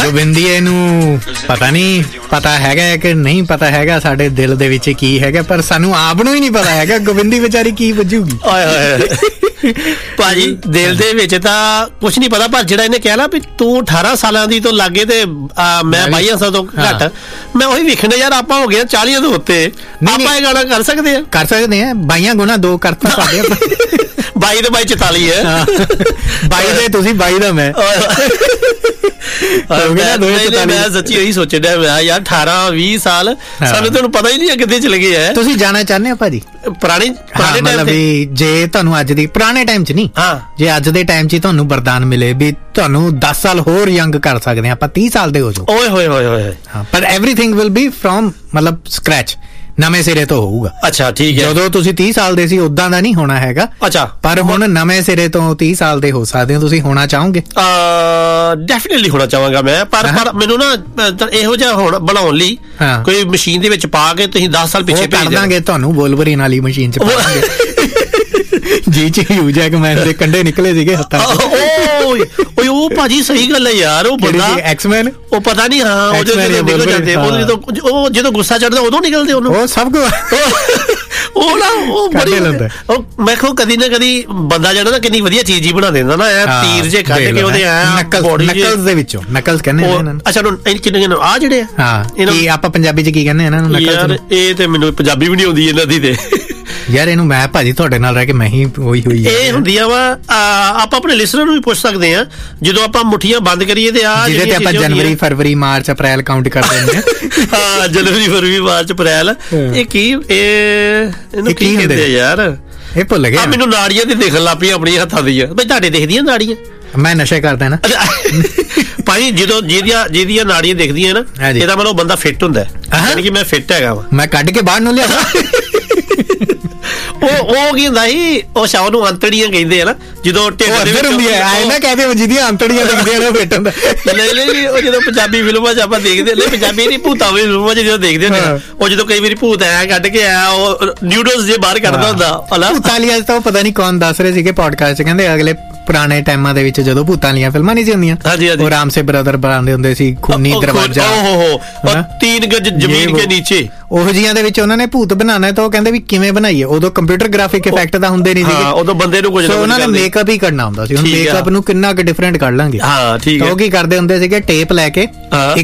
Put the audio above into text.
ਗੋਬਿੰਦੀਏ ਨੂੰ ਪਤਾ ਹੈਗਾ ਕਿ ਨਹੀਂ ਪਤਾ ਹੈਗਾ ਸਾਡੇ ਦਿਲ ਦੇ ਵਿੱਚ ਕੀ ਹੈਗਾ, ਪਰ ਸਾਨੂੰ ਆਪ ਨੂੰ ਹੀ ਨਹੀਂ ਪਤਾ ਹੈਗਾ ਗੋਬਿੰਦੀ ਵਿਚਾਰੀ ਕੀ ਵੱਜੂਗੀ। ਭਾਜੀ ਦਿਲ ਦੇ ਵਿੱਚ ਤਾਂ ਕੁਛ ਨਹੀਂ ਪਤਾ, ਪਰ ਜਿਹੜਾ ਇਹਨੇ ਕਿਹਾ ਨਾ ਵੀ ਤੂੰ 18 ਸਾਲਾਂ ਦੀ ਤੋਂ ਲਾਗੇ ਤੇ ਮੈਂ 22 ਸਾਲ ਤੋਂ ਘੱਟ, ਮੈਂ ਉਹੀ ਵੇਖਣਾ ਯਾਰ ਆਪਾਂ ਹੋ ਗਏ 40 ਤੋਂ ਉੱਤੇ, ਆਪਾਂ ਇਹ ਗਾਣਾ ਕਰ ਸਕਦੇ ਆ 22 ਗੁਣਾ 2 ਕਰਤਾ ਸਾਡੇ 22 ਤੇ 22 44 ਹੈ 22 ਦੇ ਤੁਸੀਂ 22 ਦਾ ਮੈਂ ਮੈਂ ਸੱਚੀ ਇਹੀ ਸੋਚਣ ਡਿਆ ਯਾਰ 18-20 ਸਾਲ ਸਾਨੂੰ ਤੁਹਾਨੂੰ ਪਤਾ ਹੀ ਨਹੀਂ ਕਿੱਥੇ ਚਲੇ ਗਏ ਹੈ। ਤੁਸੀਂ ਜਾਣਾ ਚਾਹੁੰਦੇ ਹੋ ਭਾਜੀ ਪੁਰਾਣੇ ਟਾਈਮ ਵੀ ਜੇ ਤੁਹਾਨੂੰ ਅੱਜ ਦੀ ਪੁਰਾਣੇ ਟਾਈਮ 'ਚ ਨਹੀਂ, ਜੇ ਅੱਜ ਦੇ ਟਾਈਮ 'ਚ ਤੁਹਾਨੂੰ ਵਰਦਾਨ ਮਿਲੇ ਵੀ ਤੁਹਾਨੂੰ 10 ਸਾਲ ਹੋਰ ਯੰਗ ਕਰ ਸਕਦੇ ਹਾਂ ਆਪਾਂ, 30 ਸਾਲ ਦੇ ਹੋ ਜਾਓ, ਓਏ ਹੋਏ ਹੋਏ ਹੋਏ, ਪਰ ਐਵਰੀਥਿੰਗ ਵਿਲ ਬੀ ਫਰੋਮ ਮਤਲਬ ਸਕ੍ਰੈਚ, ਨਵੇਂ ਸਿਰੇ ਤੋਂ ਹੋਊਗਾ। ਅੱਛਾ ਠੀਕ ਹੈ। ਜਦੋਂ ਤੁਸੀਂ 30 ਸਾਲ ਦੇ ਸੀ ਉਦਾਂ ਦਾ ਨਹੀਂ ਹੋਣਾ ਹੈਗਾ। ਅੱਛਾ, ਪਰ ਹੁਣ ਨਵੇਂ ਸਿਰੇ ਤੋਂ 30 ਸਾਲ ਦੇ ਹੋ ਸਕਦੇ ਹੋ ਤੁਸੀਂ, ਹੋਣਾ ਚਾਹੋਗੇ? ਡੈਫੀਨਿਟਲੀ ਹੋਣਾ ਚਾਹਾਂਗਾ ਮੈਂ, ਪਰ ਮੈਨੂੰ ਨਾ ਇਹੋ ਜਿਹਾ ਹੁਣ ਬਣਾਉਣ ਲਈ ਕੋਈ ਮਸ਼ੀਨ ਦੇ ਵਿੱਚ ਪਾ ਕੇ ਤੁਸੀਂ 10 ਸਾਲ ਪਿੱਛੇ ਭੇਜ ਦਾਂਗੇ ਤੁਹਾਨੂੰ, ਵੋਲਵਰੀਨ ਵਾਲੀ ਮਸ਼ੀਨ 'ਚ ਪਾਵਾਂਗੇ ਜੀ ਚ ਹਿਊਜੈਕਮੈਨ ਦੇ ਕੰਡੇ ਨਿਕਲੇ ਸੀਗੇ ਹੱਥਾਂ 'ਚ। ਓਏ ਉਹ ਭਾਜੀ ਸਹੀ ਗੱਲ ਹੈ ਯਾਰ, ਉਹ ਬੰਦਾ ਐਕਸਮੈਨ, ਉਹ ਪਤਾ ਨਹੀਂ ਹਾਂ ਉਹ ਨਿਕਲ ਜਾਂਦੇ, ਉਹ ਜਦੋਂ ਗੁੱਸਾ ਚੜਦਾ ਉਦੋਂ ਨਿਕਲਦੇ ਉਹਨੂੰ, ਉਹ ਸਭ ਕੁਝ ਉਹ ਨਾ ਉਹ ਬੜੀ ਉਹ ਮੈਂ ਕਹੋ ਕਦੀ ਨਾ ਕਦੀ ਬੰਦਾ ਜਿਹੜਾ ਨਾ ਕਿੰਨੀ ਵਧੀਆ ਚੀਜ਼ ਹੀ ਬਣਾ ਦਿੰਦਾ ਨਾ, ਇਹ ਤੀਰ ਜੇ ਕੱਢ ਕੇ ਉਹਦੇ ਨਕਲਸ ਦੇ ਵਿੱਚੋਂ, ਨਕਲਸ ਕਹਿੰਦੇ ਇਹਨਾਂ ਨੂੰ। ਅੱਛਾ ਕਿੰਨੇ ਆ ਜਿਹੜੇ ਕੀ ਆਪਾਂ ਪੰਜਾਬੀ 'ਚ ਕੀ ਕਹਿੰਦੇ ਇਹਨਾਂ ਨੂੰ? ਨਕਲ। ਇਹ ਤੇ ਮੈਨੂੰ ਪੰਜਾਬੀ ਵੀ ਨਹੀਂ ਆਉਂਦੀ ਇਹਨਾਂ ਦੀ ਤੇ ਯਾਰ, ਇਹਨੂੰ ਮੈਂ ਭਾਜੀ ਤੁਹਾਡੇ ਨਾਲ ਰਹਿ ਕੇ ਮੈਂ ਹੀ ਹੋਈ ਇਹ ਹੁੰਦੀਆਂ ਵਾ। ਆਪਾਂ ਆਪਣੇ ਲਿਸਨਰ ਨੂੰ ਵੀ ਪੁੱਛ ਸਕਦੇ ਆ, ਜਦੋਂ ਆਪਾਂ ਮੁੱਠੀਆਂ ਬੰਦ ਕਰੀਏ ਤੇ ਆ ਜਿਹਦੇ ਤੇ ਆਪਾਂ ਜਨਵਰੀ ਫਰਵਰੀ ਮਾਰਚ ਅਪ੍ਰੈਲ ਕਾਊਂਟ ਕਰਦੇ ਹੁੰਦੇ ਹਾਂ, ਜਨਵਰੀ ਫਰਵਰੀ ਮਾਰਚ ਅਪ੍ਰੈਲ, ਇਹ ਕੀ ਇਹਨੂੰ ਕੀ ਕਹਿੰਦੇ ਆ ਯਾਰ? ਇਹ ਭੁੱਲ ਗਿਆ ਮੈਨੂੰ। ਨਾੜੀਆਂ ਤੇ ਦੇਖਣ ਲੱਗ ਪਈ ਆਪਣੀਆਂ ਹੱਥਾਂ ਦੀਆਂ, ਬਈ ਤੁਹਾਡੇ ਦੇਖਦੀਆਂ ਨਾੜੀਆਂ? ਮੈਂ ਨਸ਼ੇ ਕਰਦਾ ਨਾ ਭਾਈ, ਜਦੋਂ ਜਿਹਦੀਆਂ ਨਾੜੀਆਂ ਦਿਖਦੀਆਂ ਨਾ ਇਹਦਾ ਮਤਲਬ ਬੰਦਾ ਫਿੱਟ ਹੁੰਦਾ, ਯਾਨੀ ਕਿ ਮੈਂ ਫਿੱਟ ਹੈਗਾ ਵਾ। ਮੈਂ ਕੱਢ ਕੇ ਬਾਹਰ ਨੂੰ ਲਿਆ ਉਹ ਕੀ ਹੁੰਦਾ ਸੀ, ਉਹ ਸ਼ਾਮ ਨੂੰ ਅੰਤੜੀਆਂ ਕਹਿੰਦੇ ਆ ਨਾ, ਜਦੋਂ ਢਿੱਡ ਦੇ ਵਿੱਚ ਹੁੰਦੀ ਹੈ ਐ ਨਾ ਕਹਦੇ ਹੋ ਜਿਹਦੀਆਂ ਅੰਤੜੀਆਂ ਦਿਖਦੀਆਂ ਨੇ ਫਿੱਟ ਹੁੰਦਾ। ਨਹੀਂ ਉਹ ਜਦੋਂ ਪੰਜਾਬੀ ਫਿਲਮਾਂ 'ਚ ਆਪਾਂ ਦੇਖਦੇ ਨੇ, ਪੰਜਾਬੀ ਨਹੀਂ ਭੂਤਾਂ ਵਾਲੀ ਫਿਲਮਾਂ 'ਚ ਜਦੋਂ ਦੇਖਦੇ ਨੇ, ਉਹ ਜਦੋਂ ਕਈ ਵਾਰੀ ਭੂਤ ਐ ਕੱਢ ਕੇ ਆਇਆ ਉਹ ਨਿਊਡਲਸ ਜੇ ਬਾਹਰ ਕੱਢਦਾ ਹੁੰਦਾ ਭੂਤਾਂ ਵਾਲੀਆਂ। ਤਾਂ ਪਤਾ ਨਹੀਂ ਕੌਣ ਦੱਸ ਰਹੇ ਸੀਗੇ ਪੋਡਕਾਸਟ 'ਚ, ਕਹਿੰਦੇ ਅਗਲੇ ਪੁਰਾਣੇ ਟਾਈਮਾਂ ਦੇ ਵਿੱਚ ਜਦੋਂ ਭੂਤਾਂ ਵਾਲੀਆਂ ਫਿਲਮਾਂ ਨਹੀਂ ਸੀ ਹੁੰਦੀਆਂ, ਉਹ ਰਾਮ ਸੇ ਬ੍ਰਦਰ ਬਣਾਉਂਦੇ ਹੁੰਦੇ ਸੀ, ਖੂਨੀ ਦਰਵਾਜ਼ਾ, 3 ਗਜ ਜ਼ਮੀਨ ਕੇ ਨੀਚੇ, ਉਹ ਜਿਹੀਆਂ ਦੇ ਵਿੱਚ ਉਹਨਾਂ ਨੇ ਭੂਤ ਬਣਾਉਣਾ। ਤਾਂ ਉਹ ਕਹਿੰਦੇ ਵੀ ਕਿਵੇਂ ਬਣਾਈਏ, ਉਦੋਂ ਕੰਪਿਊਟਰ ਗ੍ਰਾਫਿਕ ਇਫੈਕਟ ਤਾਂ ਹੁੰਦੇ ਨਹੀਂ ਸੀਗੇ, ਉਦੋਂ ਬੰਦੇ ਨੂੰ ਕੁਝ ਉਹਨਾਂ ਨੇ ਮੇਕਅਪ ਹੀ ਕਰਨਾ ਹੁੰਦਾ ਸੀ। ਹੁਣ ਮੇਕਅਪ ਨੂੰ ਕਿੰਨਾ ਕੁ ਡਿਫਰੈਂਟ ਕਰ ਲਾਂਗੇ। ਉਹ ਕੀ ਕਰਦੇ ਹੁੰਦੇ ਸੀਗੇ, ਟੇਪ ਲੈ ਕੇ